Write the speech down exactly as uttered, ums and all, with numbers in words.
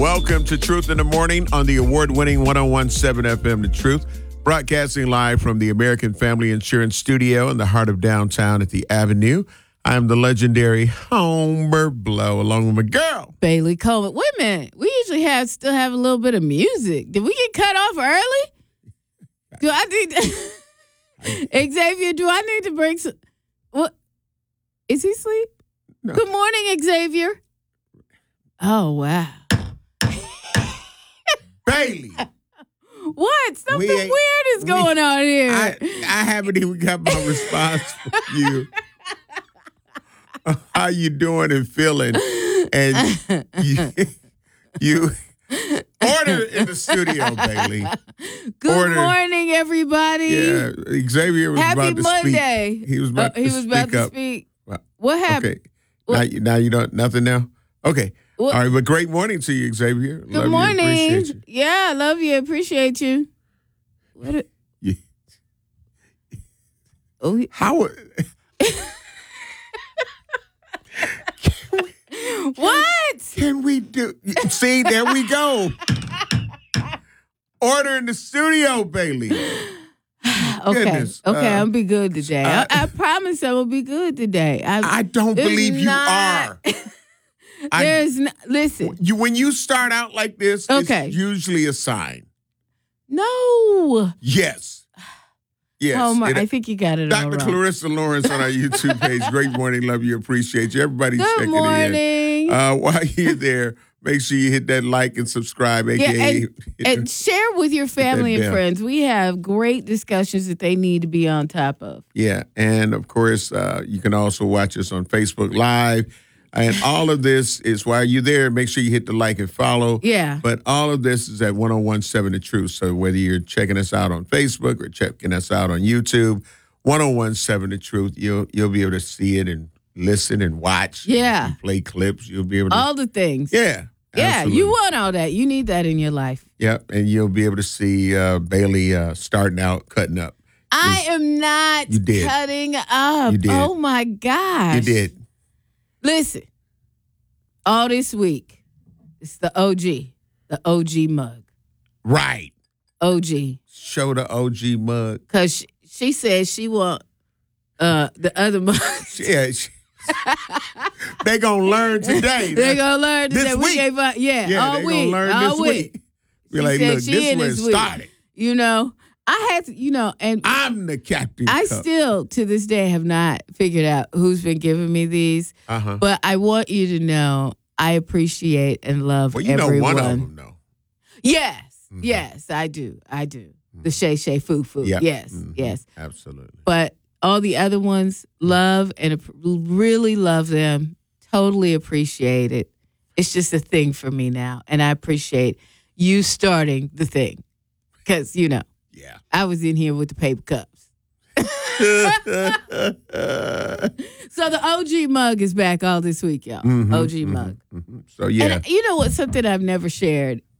Welcome to Truth in the Morning on the award-winning one oh one point seven F M The Truth, broadcasting live from the American Family Insurance Studio in the heart of downtown at the Avenue. I'm the legendary Homer Blow, along with my girl, Bailey Coleman. Wait a minute. We usually have still have a little bit of music. Did we get cut off early? Do I need to, Xavier, do I need to bring some... What? Is he asleep? No. Good morning, Xavier. Oh, wow. Bailey. What? Something weird is going we, on here. I, I haven't even got my response from you. How you doing and feeling? And you, you order in the studio, Bailey. Good order. morning, everybody. Yeah, Xavier was Happy about to Monday. speak. He was about, uh, he to, was speak about to up. speak. What happened? Okay. What? Now, you, now you don't, nothing now? Okay. What? All right, but great morning to you, Xavier. Good love morning. You, appreciate you. Yeah, I love you. Appreciate you. What? A, yeah. Oh, he, How? What? Can we do? See, there we go. Order in the studio, Bailey. Okay, Goodness. okay, uh, I'll be good today. uh, I, I promise I will be good today. I, I don't believe you not, are. There's no, listen. You when you start out like this, okay. It's usually a sign. No. Yes. Yes. Homer, it, I think you got it all Doctor wrong. Clarissa Lawrence on our YouTube page. Great morning, love you, appreciate you. Everybody's Good checking morning. in. Uh, while you're there, make sure you hit that like and subscribe, yeah, aka and, and share with your family and bell. friends. We have great discussions that they need to be on top of. Yeah, and of course, uh, you can also watch us on Facebook Live. And all of this is while you're there, make sure you hit the like and follow. Yeah. But all of this is at one oh one point seven The Truth. So whether you're checking us out on Facebook or checking us out on YouTube, one oh one point seven The Truth, you'll you'll be able to see it and listen and watch. Yeah. And play clips. You'll be able to. All the things. Yeah. Yeah, absolutely. you want all that. You need that in your life. Yep, and you'll be able to see uh, Bailey uh, starting out, cutting up. I am not you did. cutting up. You did. Oh, my gosh. You did. Listen, all this week, it's the O G, the O G mug. Right. O G. Show the O G mug. Because she, she said she want uh, the other mug. Yeah, she, they gonna learn today. They gonna learn today. This we week. Gave up, yeah, Yeah, all they week. gonna learn all this week. week. Be She like, said look, she this in where it this week. started. You know, I had to, you know, and I'm the captain. I cup. still, to this day, have not figured out who's been giving me these. Uh-huh. But I want you to know I appreciate and love Well, you everyone. know one of them, though. Yes, Mhm. yes, I do. I do. The Shay Shay Foo Foo. Yep. Yes, Mhm. yes. Absolutely. But all the other ones, love and ap- really love them. Totally appreciate it. It's just a thing for me now. And I appreciate you starting the thing. Because, you know, Yeah. I was in here with the paper cups. So the O G mug is back all this week, y'all. Mhm, O G mhm, mug. mhm. So, yeah. And you know what? Something I've never shared